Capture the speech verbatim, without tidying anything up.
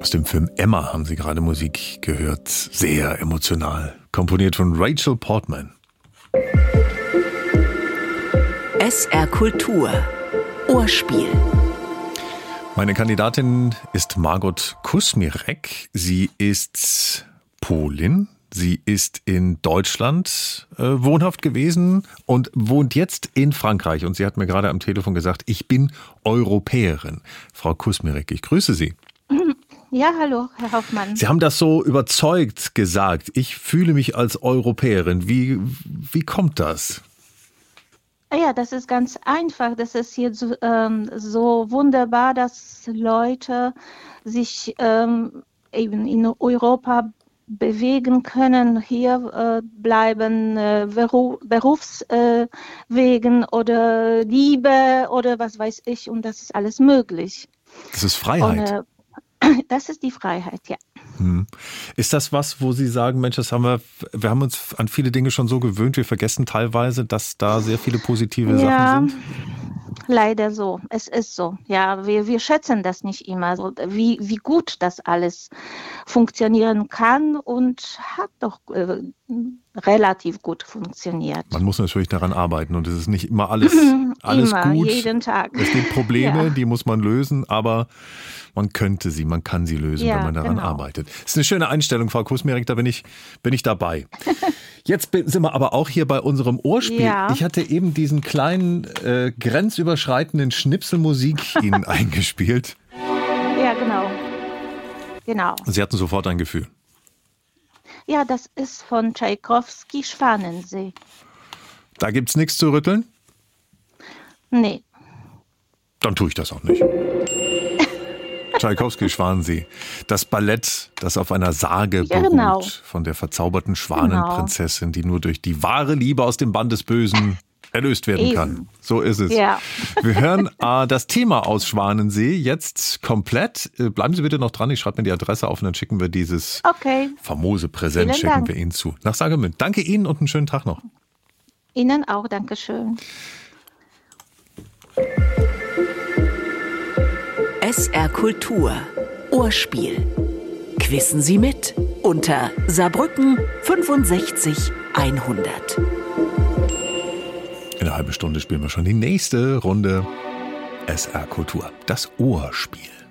Aus dem Film Emma haben Sie gerade Musik gehört. Sehr emotional. Komponiert von Rachel Portman. S R Kultur. Ohrspiel. Meine Kandidatin ist Margot Kusmirek. Sie ist Polin. Sie ist in Deutschland äh, wohnhaft gewesen und wohnt jetzt in Frankreich. Und sie hat mir gerade am Telefon gesagt, ich bin Europäerin. Frau Kusmirek, ich grüße Sie. Ja, hallo, Herr Hoffmann. Sie haben das so überzeugt gesagt. Ich fühle mich als Europäerin. Wie, wie kommt das? Ja, das ist ganz einfach. Das ist hier so, ähm, so wunderbar, dass Leute sich ähm, eben in Europa bewegen können, hier äh, bleiben, äh, Beru- Berufswegen äh, oder Liebe oder was weiß ich, und das ist alles möglich. Das ist Freiheit. Und, äh, das ist die Freiheit, ja. Hm. Ist das was, wo Sie sagen, Mensch, das haben wir, wir haben uns an viele Dinge schon so gewöhnt, wir vergessen teilweise, dass da sehr viele positive ja, Sachen sind? Leider so. Es ist so. Ja, wir, wir schätzen das nicht immer, so, wie, wie gut das alles funktionieren kann, und hat doch äh, relativ gut funktioniert. Man muss natürlich daran arbeiten und es ist nicht immer alles, alles immer, gut. jeden Tag. Es gibt Probleme, ja. die muss man lösen, aber man könnte sie, man kann sie lösen, ja, wenn man daran genau. arbeitet. Das ist eine schöne Einstellung, Frau Kusmirek, da bin ich, bin ich dabei. Jetzt sind wir aber auch hier bei unserem Ohrspiel. Ja. Ich hatte eben diesen kleinen, äh, grenzüberschreitenden Schnipselmusik Ihnen eingespielt. Ja, genau. Genau. Sie hatten sofort ein Gefühl. Ja, das ist von Tschaikowski, Schwanensee. Da gibt's nichts zu rütteln? Nee. Dann tue ich das auch nicht. Tschaikowski, Schwanensee. Das Ballett, das auf einer Sage Ja, beruht, genau. von der verzauberten Schwanenprinzessin, die nur durch die wahre Liebe aus dem Band des Bösen erlöst werden Eben. kann. So ist es. Ja. Wir hören äh, das Thema aus Schwanensee jetzt komplett. Äh, bleiben Sie bitte noch dran, ich schreibe mir die Adresse auf und dann schicken wir dieses Okay. famose Präsent, Vielen schicken Dank. wir Ihnen zu. Nach Sagemünd. Danke Ihnen und einen schönen Tag noch. Ihnen auch, Dankeschön. S R Kultur. Ohrspiel. Quissen Sie mit unter Saarbrücken fünfundsechzig hundert. In einer halben Stunde spielen wir schon die nächste Runde S R Kultur. Das Ohrspiel.